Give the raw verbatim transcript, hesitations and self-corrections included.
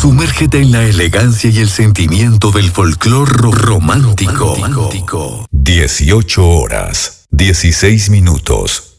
Sumérgete en la elegancia y el sentimiento del folclore romántico. romántico. dieciocho horas, dieciséis minutos.